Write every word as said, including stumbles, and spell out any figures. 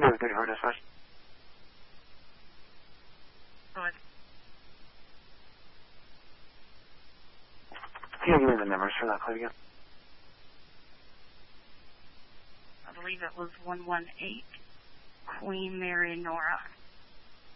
Windows thirty-four dispatch. Good. Can you give me the numbers for that plate again? I believe it was one one eight Queen Mary Nora.